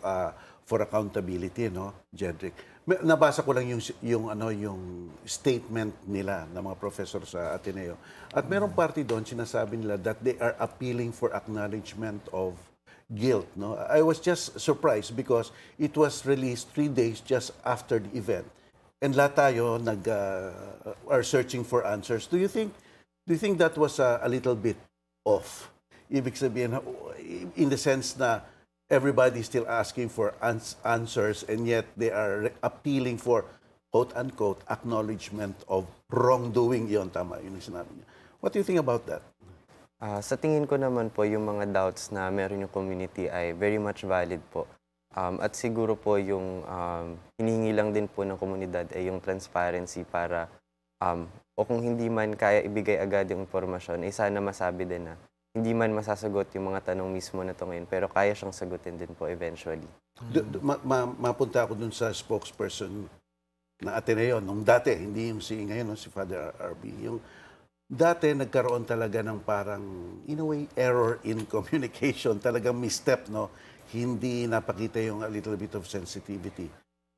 for accountability, no, Jedrick. Nabasa ko lang yung statement nila ng mga professor sa Ateneo. At merong party doon sinasabi nila that they are appealing for acknowledgement of guilt, no. I was just surprised because it was released 3 days just after the event. And lahat tayo are searching for answers. Do you think that was a little bit off? Ibig sabihin, in the sense na everybody is still asking for answers and yet they are appealing for quote-unquote acknowledgement of wrongdoing. Yon, tama, yun yung sinabi niya. What do you think about that? Sa tingin ko naman po, yung mga doubts na meron yung community ay very much valid po. At siguro po yung hinihingi lang din po ng komunidad ay yung transparency para o kung hindi man kaya ibigay agad yung impormasyon, ay sana masabi din na hindi man masasagot yung mga tanong mismo na ito ngayon, pero kaya siyang sagutin din po eventually. Mapunta ako dun sa spokesperson na Ateneo nung dati, hindi yung ngayon, no, si Father RB. Yung dati nagkaroon talaga ng parang, in a way, error in communication. Talagang misstep, no? Hindi napakita yung a little bit of sensitivity.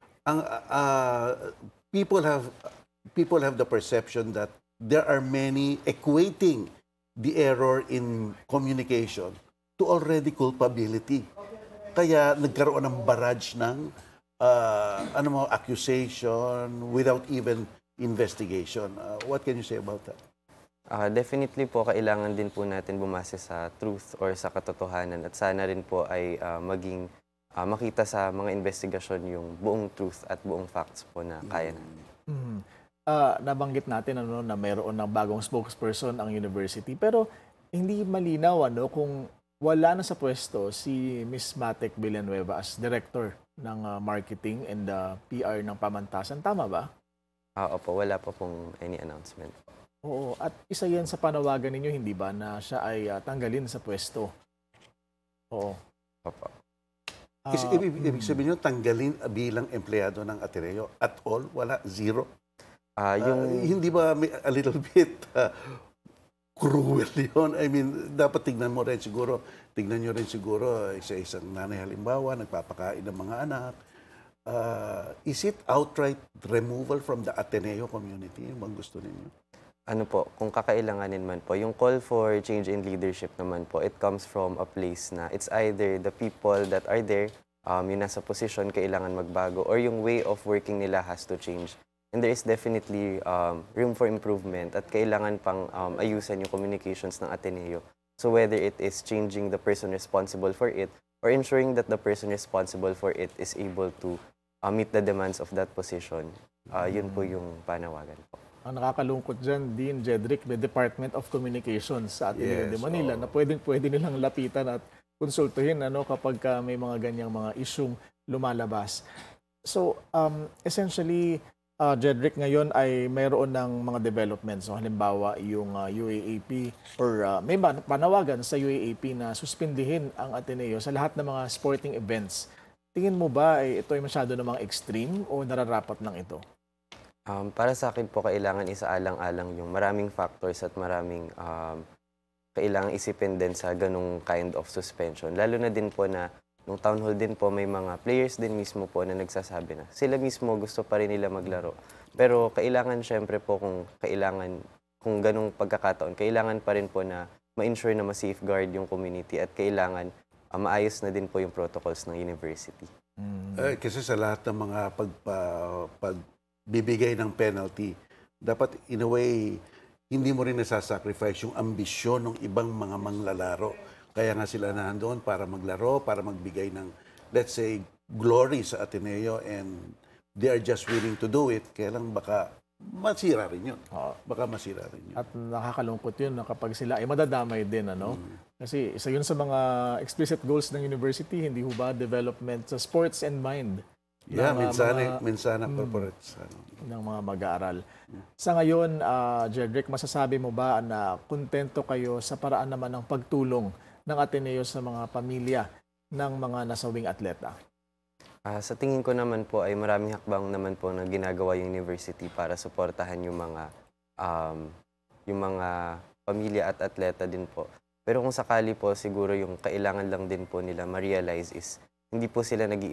People have the perception that there are many equating the error in communication to already culpability. Kaya nagkaroon ng barrage ng accusation without even investigation. What can you say about that? Definitely po, kailangan din po natin bumase sa truth or sa katotohanan at sana rin po ay maging makita sa mga investigasyon yung buong truth at buong facts po na kaya natin. Nabanggit natin na mayroon ng bagong spokesperson ang university, pero hindi malinaw kung wala na sa pwesto si Miss Matek Villanueva as director ng marketing and PR ng Pamantasan. Tama ba? Opo, wala pa pong any announcement. Oo, at isa yan sa panawagan ninyo, hindi ba, na siya ay tanggalin sa pwesto? Oo. Opo. Kasi ibig sabihin nyo, tanggalin bilang empleyado ng Ateneo at all? Wala? Zero? Hindi ba a little bit cruel yun? I mean, dapat tignan nyo rin siguro isa-isang nanay halimbawa, nagpapakain ng mga anak. Is it outright removal from the Ateneo community? Yung bang gusto ninyo? Ano po, kung kakailanganin man po, yung call for change in leadership naman po, it comes from a place na it's either the people that are there, yung nasa position, kailangan magbago, or yung way of working nila has to change. And there is definitely room for improvement at kailangan pang ayusan yung communications ng Ateneo. So whether it is changing the person responsible for it or ensuring that the person responsible for it is able to meet the demands of that position, yun po yung panawagan po. Ang nakakalungkot dyan, Dean Jedrick, the Department of Communications sa Ateneo de Manila, na pwede nilang lapitan at konsultuhin kapag may mga ganyang mga isyung lumalabas. So, essentially, Jedrick, ngayon ay mayroon ng mga developments. So, halimbawa, yung UAAP or may panawagan sa UAAP na suspindihin ang Ateneo sa lahat ng mga sporting events. Tingin mo ba ito ay masyado namang extreme o nararapat lang ito? Para sa akin po, kailangan isaalang-alang yung maraming factors at maraming kailangan isipin din sa ganung kind of suspension. Lalo na din po na nung town hall din po, may mga players din mismo po na nagsasabi na sila mismo gusto pa rin nila maglaro. Pero kailangan syempre po kung ganung pagkakataon, kailangan pa rin po na ma-ensure na ma-safeguard yung community at kailangan maayos na din po yung protocols ng university. Kasi sa lahat ng mga pagbibigay ng penalty, dapat in a way, hindi mo rin nasasacrifice yung ambisyon ng ibang mga manglalaro. Kaya nga sila nandoon para maglaro, para magbigay ng, let's say, glory sa Ateneo, and they are just willing to do it. Kaya lang baka masira rin yun. Baka masira rin yun. At nakakalungkot yun na kapag sila ay madadamay din, Kasi isa yun sa mga explicit goals ng university, hindi ho ba, development sa sports and mind. Yeah, minsana corporates. Ng mga mag-aaral. Sa ngayon, Jedrick, masasabi mo ba na kontento kayo sa paraan naman ng pagtulong ng Ateneo sa mga pamilya ng mga nasawing atleta? Sa tingin ko naman po ay maraming hakbang naman po na ginagawa yung university para suportahan yung mga pamilya at atleta din po. Pero kung sakali po, siguro yung kailangan lang din po nila ma-realize is hindi po sila nag